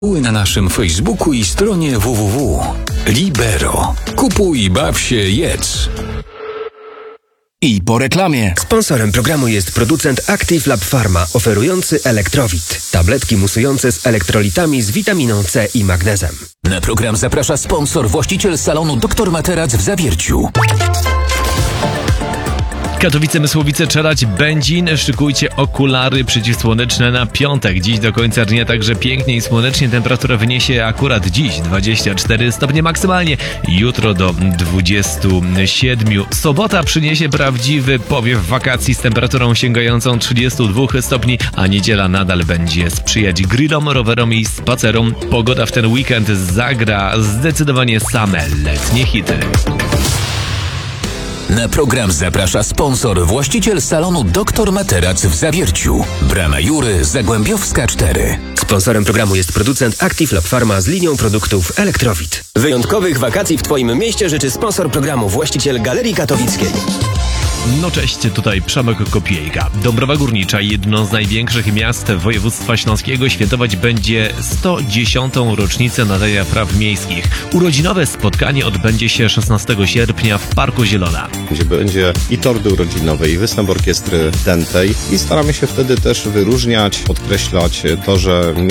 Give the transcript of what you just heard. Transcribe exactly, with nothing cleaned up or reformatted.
Na naszym Facebooku i stronie w w w. Libero. Kupuj, baw się, jedz. I po reklamie. Sponsorem programu jest producent Active Lab Pharma, oferujący Elektrowit. Tabletki musujące z elektrolitami z witaminą C i magnezem. Na program zaprasza sponsor, właściciel salonu doktor Materac w Zawierciu. Katowice, Mysłowice, Czerać, Będzin. Szykujcie okulary przeciwsłoneczne na piątek. Dziś do końca dnia także pięknie i słonecznie. Temperatura wyniesie akurat dziś dwadzieścia cztery stopnie maksymalnie. Jutro do dwudziestu siedmiu. Sobota przyniesie prawdziwy powiew wakacji z temperaturą sięgającą trzydziestu dwóch stopni, a niedziela nadal będzie sprzyjać grillom, rowerom i spacerom. Pogoda w ten weekend zagra zdecydowanie same letnie hity. Na program zaprasza sponsor, właściciel salonu doktor Materac w Zawierciu. Brama Jury, Zagłębiowska cztery. Sponsorem programu jest producent Active Lab Pharma z linią produktów Elektrowit. Wyjątkowych wakacji w Twoim mieście życzy sponsor programu, właściciel Galerii Katowickiej. No cześć, tutaj Przemek Kopiejka. Dąbrowa Górnicza, jedno z największych miast województwa śląskiego, świętować będzie sto dziesiątą rocznicę nadania praw miejskich. Urodzinowe spotkanie odbędzie się szesnastego sierpnia w Parku Zielona. Gdzie będzie i tordy urodzinowe, i występ orkiestry dętej. I staramy się wtedy też wyróżniać, podkreślać to, że